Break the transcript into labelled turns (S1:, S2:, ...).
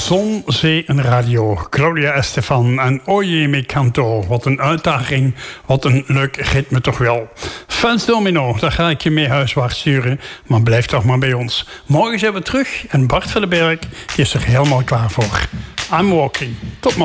S1: Zon, zee en radio. Claudia Estefan en Oye Me Canto. Wat een uitdaging, wat een leuk ritme toch wel. Fans Domino, daar ga ik je mee huiswaarts sturen. Maar blijf toch maar bij ons. Morgen zijn we terug en Bart van den Berg is er helemaal klaar voor. I'm walking. Tot morgen.